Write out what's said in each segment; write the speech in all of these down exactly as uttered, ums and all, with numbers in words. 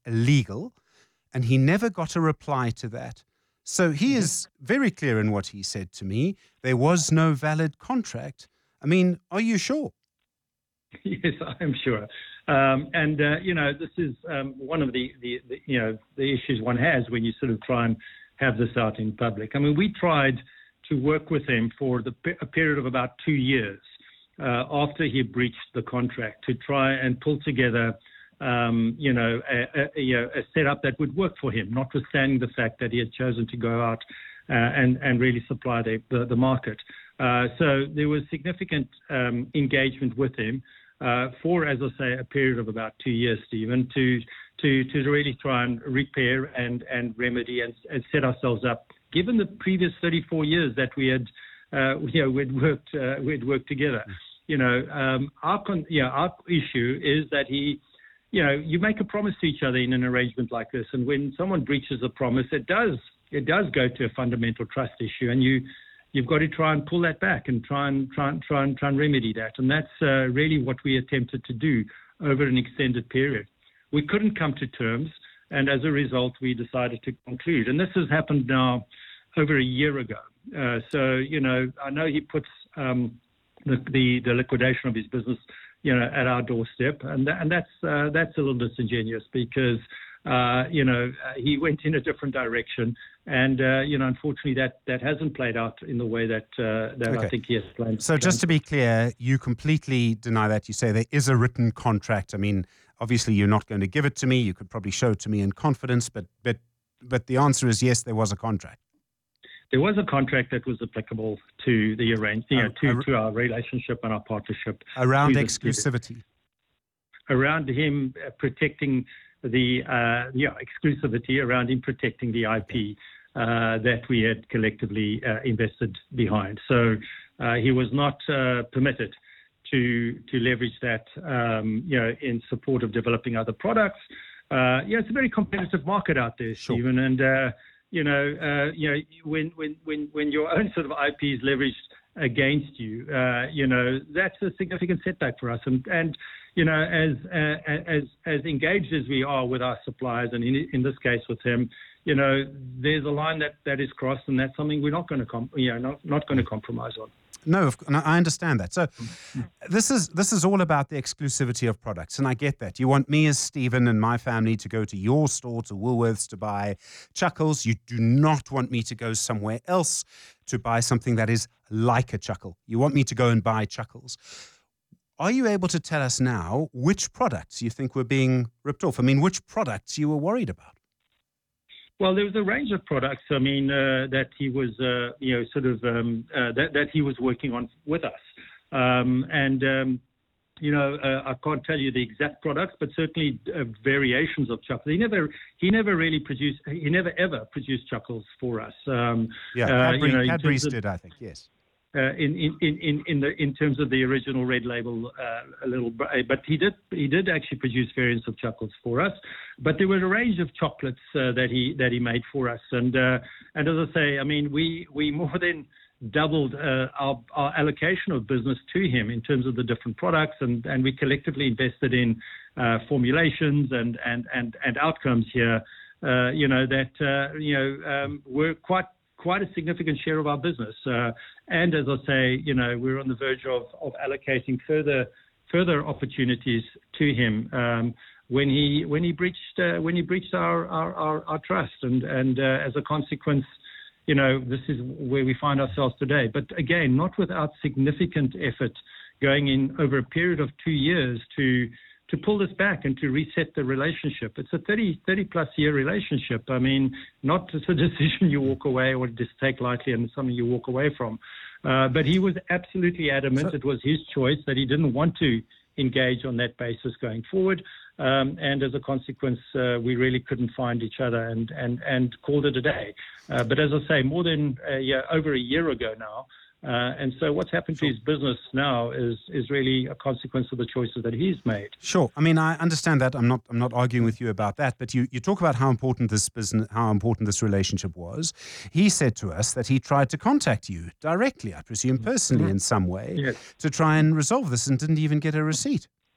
illegal, and he never got a reply to that. So he is very clear in what he said to me. There was no valid contract. I mean, are you sure? Yes, I'm sure. Um, and, uh, you know, this is um, one of the, the, the, you know, the issues one has when you sort of try and have this out in public. I mean, we tried to work with him for the, a period of about two years uh, after he breached the contract to try and pull together, um, you know, a, a, you know, a setup that would work for him, notwithstanding the fact that he had chosen to go out uh, and, and really supply the, the, the market. Uh, so there was significant um, engagement with him uh, for, as I say, a period of about two years, Stephen, to to to really try and repair and, and remedy and, and set ourselves up. Given the previous thirty-four years that we had, uh, you know, we'd worked uh, we'd worked together, you know, um, our con- yeah, our issue is that he, you know, you make a promise to each other in an arrangement like this, and when someone breaches a promise, it does it does go to a fundamental trust issue, and you. You've got to try and pull that back and try and try and try and try and remedy that, and that's uh, really what we attempted to do over an extended period. We couldn't come to terms, and as a result, we decided to conclude. And this has happened now over a year ago. Uh, so you know, I know he puts um, the, the the liquidation of his business, you know, at our doorstep, and th- and that's uh, that's a little disingenuous because. Uh, you know, uh, he went in a different direction, and uh, you know, unfortunately, that, that hasn't played out in the way that uh, that okay. I think he has planned. So, just to be clear, you completely deny that. You say there is a written contract. I mean, obviously, you're not going to give it to me. You could probably show it to me in confidence, but but but the answer is yes, there was a contract. There was a contract that was applicable to the arrange, you know, to, to our relationship and our partnership around exclusivity, around him uh, protecting. the uh, yeah, exclusivity around him protecting the I P uh, that we had collectively uh, invested behind. So uh, he was not uh, permitted to to leverage that, um, you know, in support of developing other products. Uh, yeah, it's a very competitive market out there, sure. Stephen, and uh, you know, uh, you know, when when when when your own sort of I P is leveraged against you, uh, you know, that's a significant setback for us, and and. You know, as uh, as as engaged as we are with our suppliers, and in in this case with him, you know, there's a line that, that is crossed, and that's something we're not going to com- you know not not going to compromise on. No, I understand that. So this is this is all about the exclusivity of products, and I get that. You want me as Stephen and my family to go to your store, to Woolworths, to buy Chuckles. You do not want me to go somewhere else to buy something that is like a Chuckle. You want me to go and buy Chuckles. Are you able to tell us now which products you think were being ripped off? I mean, which products you were worried about? Well, there was a range of products, I mean, uh, that he was, uh, you know, sort of, um, uh, that, that he was working on with us. Um, and, um, you know, uh, I can't tell you the exact products, but certainly uh, variations of Chuckles. He never, he never really produced, he never ever produced Chuckles for us. Um, yeah, Cadbury, uh, you know, Cadbury's did, I think, yes. Uh, in, in, in, in the in terms of the original Red Label, uh, a little, but he did he did actually produce variants of Chuckles for us. But there were a range of chocolates uh, that he that he made for us, and uh, and as I say, I mean, we we more than doubled uh, our, our allocation of business to him in terms of the different products, and, and we collectively invested in uh, formulations and and and and outcomes here, uh, you know, that uh, you know um, were quite. quite a significant share of our business. Uh, and as I say, you know, we're on the verge of, of allocating further further opportunities to him um, when he when he breached uh, when he breached our our, our, our trust. And and uh, as a consequence, you know, this is where we find ourselves today. But again, not without significant effort going in over a period of two years to to pull this back and to reset the relationship. It's a thirty, thirty plus year relationship. I mean, not just a decision you walk away or just take lightly and something you walk away from. Uh, but he was absolutely adamant. So, it was his choice that he didn't want to engage on that basis going forward. Um, and as a consequence, uh, we really couldn't find each other and, and, and called it a day. Uh, but as I say, more than a year, over a year ago now, Uh, and so what's happened to his business now is is really a consequence of the choices that he's made. Sure. I mean, I understand that. I'm not I'm not arguing with you about that. But you, you talk about how important this business, how important this relationship was. He said to us that he tried to contact you directly, I presume personally in some way, yes. to try and resolve this and didn't even get a receipt.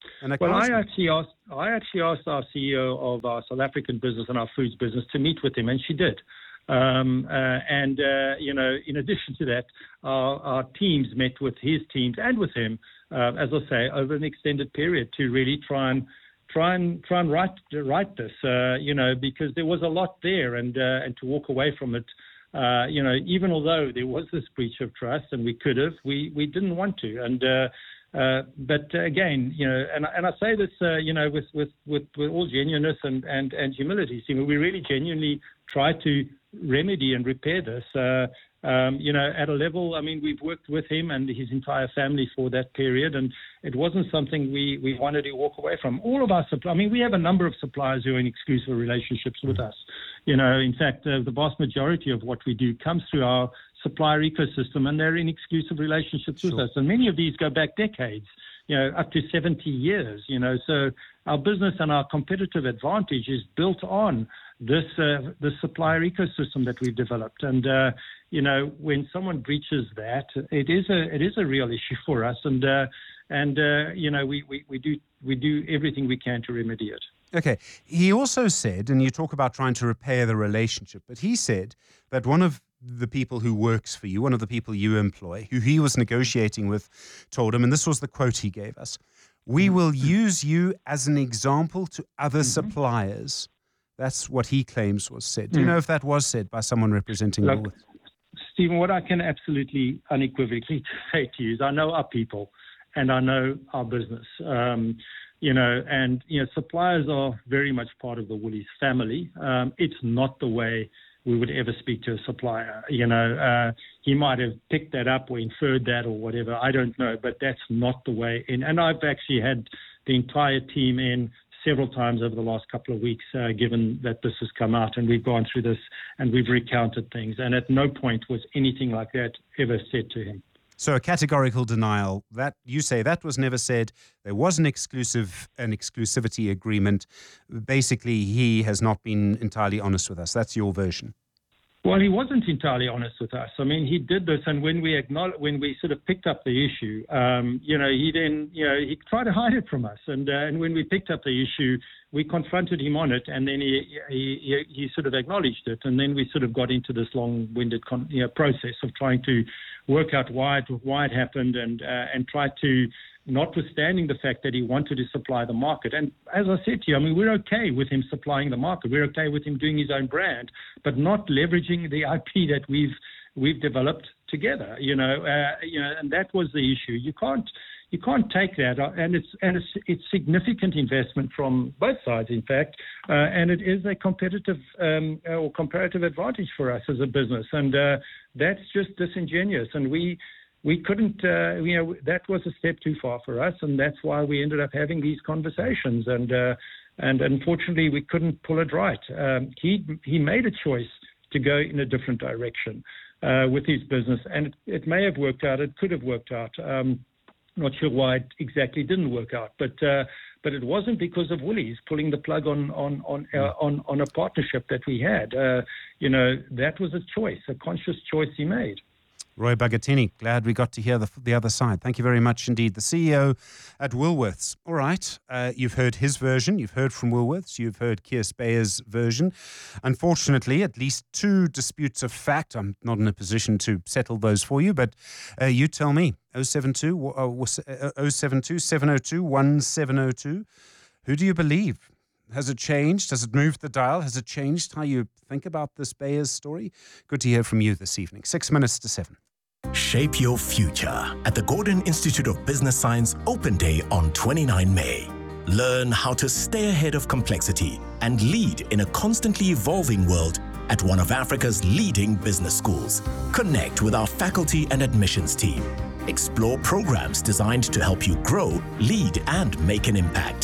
And well, I actually asked I actually asked our C E O of our South African business and our foods business to meet with him, and she did. Um, uh, and uh, you know, in addition to that, our, our teams met with his teams and with him, uh, as I say, over an extended period to really try and try and try and write write this. Uh, you know, because there was a lot there, and uh, and to walk away from it. Uh, you know, even although there was this breach of trust, and we could have, we we didn't want to, and. Uh, Uh, but uh, again, you know, and, and I say this, uh, you know, with, with, with, with all genuineness and, and, and humility. See, we really genuinely try to remedy and repair this, uh, um, you know, at a level. I mean, we've worked with him and his entire family for that period, and it wasn't something we, we wanted to walk away from. All of our suppliers, I mean, we have a number of suppliers who are in exclusive relationships with us. You know, in fact, uh, the vast majority of what we do comes through our supplier ecosystem, and they're in exclusive relationships sure. with us. And many of these go back decades, you know, up to seventy years, you know. So our business and our competitive advantage is built on this uh, the supplier ecosystem that we've developed. And, uh, you know, when someone breaches that, it is a it is a real issue for us. And, uh, and uh, you know, we, we, we do we do everything we can to remedy it. Okay. He also said, and you talk about trying to repair the relationship, but he said that one of the people who works for you, one of the people you employ, who he was negotiating with, told him, and this was the quote he gave us, "We will use you as an example to other mm-hmm. suppliers." That's what he claims was said. Do you mm. know if that was said by someone representing Look, Woolworths? Stephen, what I can absolutely unequivocally say to you is I know our people and I know our business. Um, you know, and, you know, suppliers are very much part of the Woolies family. Um, it's not the way we would ever speak to a supplier. You know, uh, he might have picked that up or inferred that or whatever. I don't know, but that's not the way in. And I've actually had the entire team in several times over the last couple of weeks, uh, given that this has come out, and we've gone through this and we've recounted things. And at no point was anything like that ever said to him. So a categorical denial, that you say that was never said. There was an exclusive, an exclusivity agreement. Basically, he has not been entirely honest with us. That's your version. Well, he wasn't entirely honest with us. I mean, he did this, and when we acknowledge, when we sort of picked up the issue, um, you know, he then, you know, he tried to hide it from us. And uh, and when we picked up the issue, we confronted him on it, and then he he he sort of acknowledged it, and then we sort of got into this long-winded con- you know, process of trying to work out why it why it happened, and uh, and try to. Notwithstanding the fact that he wanted to supply the market. And as I said to you, I mean, we're okay with him supplying the market. We're okay with him doing his own brand, but not leveraging the I P that we've we've developed together, you know, uh, you know, and that was the issue. You can't you can't take that, and it's and it's it's significant investment from both sides, in fact, uh, and it is a competitive um, or comparative advantage for us as a business, and uh, that's just disingenuous, and we. We couldn't, uh, you know, that was a step too far for us, and that's why we ended up having these conversations. And uh, and unfortunately, we couldn't pull it right. Um, he he made a choice to go in a different direction uh, with his business, and it, it may have worked out. It could have worked out. Um, not sure why it exactly didn't work out, but uh, but it wasn't because of Woolies pulling the plug on on on uh, on, on a partnership that we had. Uh, you know, that was a choice, a conscious choice he made. Roy Bagattini, glad we got to hear the, the other side. Thank you very much indeed. The C E O at Woolworths. All right, uh, you've heard his version. You've heard from Woolworths. You've heard Keir Speyer's version. Unfortunately, at least two disputes of fact. I'm not in a position to settle those for you, but uh, you tell me. oh seven two, oh seven two, seven oh two, one seven oh two. Who do you believe? Has it changed? Has it moved the dial? Has it changed how you think about this Beyers story? Good to hear from you this evening. Six minutes to seven. Shape your future at the Gordon Institute of Business Science Open Day on the twenty-ninth of May. Learn how to stay ahead of complexity and lead in a constantly evolving world at one of Africa's leading business schools. Connect with our faculty and admissions team. Explore programs designed to help you grow, lead, and make an impact.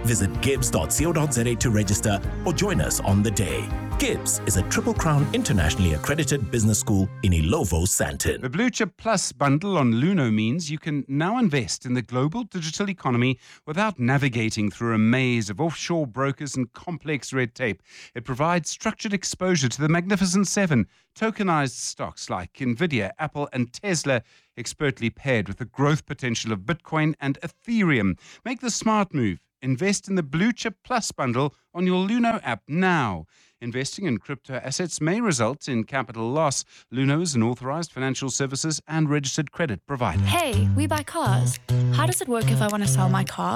Visit gibbs dot co dot za to register or join us on the day. Gibbs is a Triple Crown internationally accredited business school in Ilovo, Sandton. The Blue Chip Plus bundle on Luno means you can now invest in the global digital economy without navigating through a maze of offshore brokers and complex red tape. It provides structured exposure to the Magnificent Seven, tokenized stocks like Nvidia, Apple, and Tesla, expertly paired with the growth potential of Bitcoin and Ethereum. Make the smart move. Invest in the Blue Chip Plus bundle on your Luno app now. Investing in crypto assets may result in capital loss. Luno is an authorized financial services and registered credit provider. Hey, we buy cars. How does it work if I want to sell my car?